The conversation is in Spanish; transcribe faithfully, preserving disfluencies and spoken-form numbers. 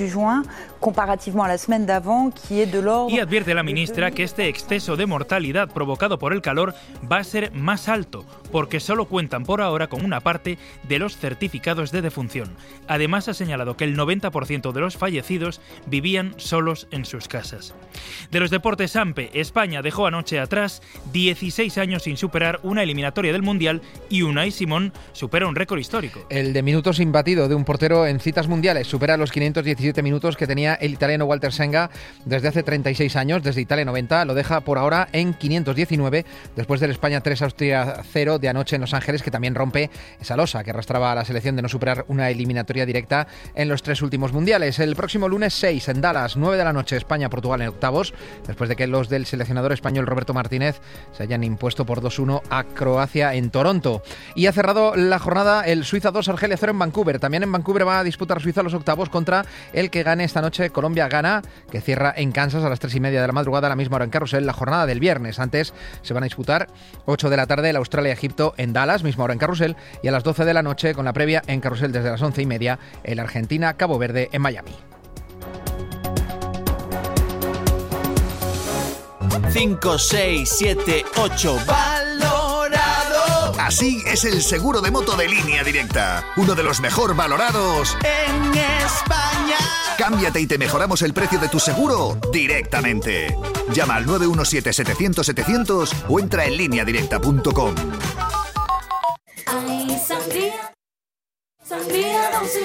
dix-huit juin, comparativement à la semaine d'avant, qui est de l'ordre... Y advierte la ministra que este exceso de mortalidad provocado por el calor va a ser más alto, porque solo cuentan por ahora con una parte de los certificados de defunción. Además, ha señalado que el noventa por ciento de los fallecidos vivían solos en sus casas. De los deportes, Ampe, España dejó anoche atrás dieciséis años sin superar una eliminatoria del Mundial y Unai Simón supera un récord histórico. El de minutos imbatido de un portero en citas mundiales supera los quinientos diecisiete minutos que tenía el italiano Walter Senga desde hace treinta y seis años, desde Italia noventa, lo deja por ahora en quinientos diecinueve, después del España tres, Austria cero de anoche en Los Ángeles, que también rompe esa losa que arrastraba a la selección de no superar una eliminatoria directa en los tres últimos mundiales. El próximo lunes seis en Dallas, nueve de la noche, España-Portugal en octavos, después de que los del seleccionador español Roberto Martínez se hayan impuesto por dos uno a Croacia en Toronto. Y ha cerrado la jornada el Suiza dos, Argelia cero en Vancouver. También en Vancouver va a disputar Suiza los octavos contra el que gane esta noche Colombia-Ghana, que cierra en Kansas a las tres y media de la madrugada, a la misma hora en Carrusel, la jornada del viernes. Antes se van a disputar ocho de la tarde el Australia-Egipto en Dallas, misma hora en Carrusel, y a las doce de la noche, con la previa en Carrusel desde las once y media, el Argentina-Cabo Verde en Miami. cinco, seis, siete, ocho, valorado. Así es el seguro de moto de Línea Directa, uno de los mejor valorados en España. Cámbiate y te mejoramos el precio de tu seguro directamente. Llama al nueve uno siete, setecientos, setecientos o entra en línea directa punto com.